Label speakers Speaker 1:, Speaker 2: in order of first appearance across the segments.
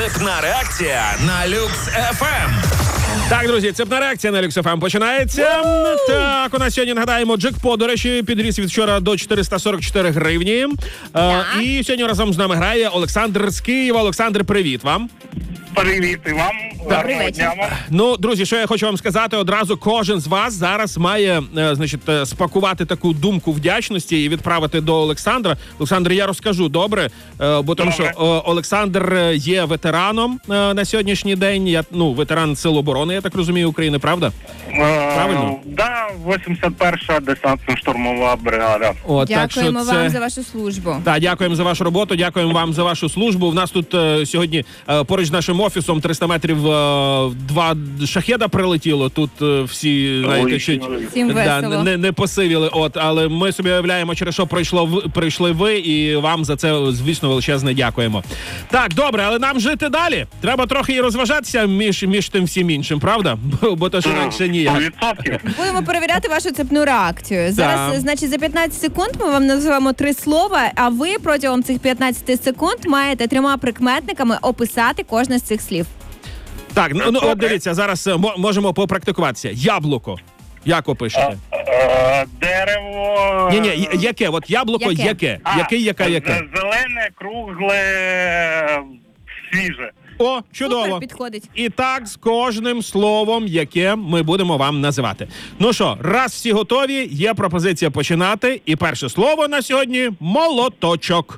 Speaker 1: Цепна реакція на Люкс ФМ.
Speaker 2: Так, друзі, цепна реакція на Люкс ФМ починається. Так, у нас сьогодні, нагадаємо, джекпот, до речі, підріс від вчора до 444 гривні. І сьогодні разом з нами грає Олександр з Києва. Олександр, привіт вам.
Speaker 3: Привіт і вам. Гарного дня вам.
Speaker 2: Ну, друзі, що я хочу вам сказати, одразу кожен з вас зараз має, спакувати таку думку вдячності і відправити до Олександра. Олександр, я розкажу, добре? Бо тому що Олександр є ветераном на сьогоднішній день. Ветеран Сил оборони, я так розумію, України, правда? Правильно?
Speaker 3: Да, 81-ша десантно-штурмова бригада.
Speaker 4: Дякуємо вам за вашу службу.
Speaker 2: Так, дякуємо за вашу роботу, дякуємо вам за вашу службу. У нас тут сьогодні поруч з нашим офісом 300 метрів 2 шахеда прилетіло. Тут всі, знаєте, не посивіли. Але ми собі уявляємо, через що прийшли ви, і вам за це, звісно, величезне дякуємо. Так, добре, але нам жити далі. Треба трохи і розважатися між тим всім іншим, правда? Бо то ж інакше ніяк.
Speaker 4: Будемо перевіряти вашу цепну реакцію. Зараз, значить, за 15 секунд ми вам називаємо 3 слова, а ви протягом цих 15 секунд маєте 3 прикметниками описати кожне з цих слів.
Speaker 2: Так, от дивіться, зараз можемо попрактикуватися. Яблуко. Як опишете?
Speaker 3: Дерево.
Speaker 2: Ні, яке? От яблуко яке? Яке?
Speaker 3: Зелене, кругле, свіже.
Speaker 2: О, чудово.
Speaker 4: Супер, підходить.
Speaker 2: І так з кожним словом, яке ми будемо вам називати. Ну що, раз всі готові, є пропозиція починати. І перше слово на сьогодні – молоточок.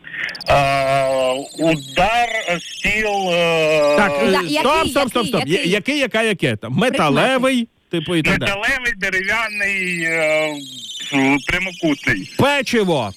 Speaker 3: Удар, стіл.
Speaker 2: Так, стоп. Яке? Там металевий, типу і так далі.
Speaker 3: Металевий, дерев'яний, прямокутний.
Speaker 2: Печиво.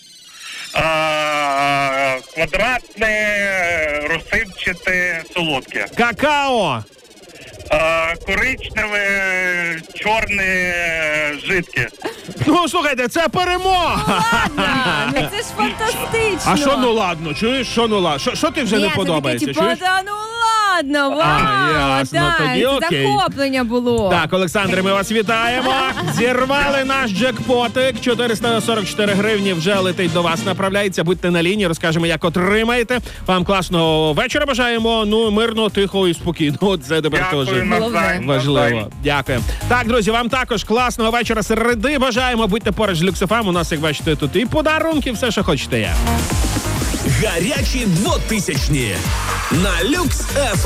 Speaker 3: Квадратне, розсипчате, солодке.
Speaker 2: Какао.
Speaker 3: Коричневе, чорне, жидке.
Speaker 2: Ну, слухайте, це перемога!
Speaker 4: Ладно, це ж фантастично.
Speaker 2: А що ну ладно? Чуєш, що ну ладно? Що ти вже не подобається? Чуєш?
Speaker 4: Ну ладно, вау,
Speaker 2: ясно, тоді окей.
Speaker 4: Захоплення було.
Speaker 2: Так, Олександре, ми вас вітаємо. Зірвали наш джекпотик. 444 гривні вже летить до вас, направляється. Будьте на лінії, розкажемо, як отримаєте. Вам класного вечора бажаємо. Ну, мирно, тихо і спокійно. Це тепер теж важливо. Дякуємо. Так, друзі, вам також класного вечора середи бажаємо. Будьте поруч з Люкс ФМ. У нас, як бачите, тут і подарунки, все, що хочете є.
Speaker 1: Гарячі 2000-ні на Люкс ФМ.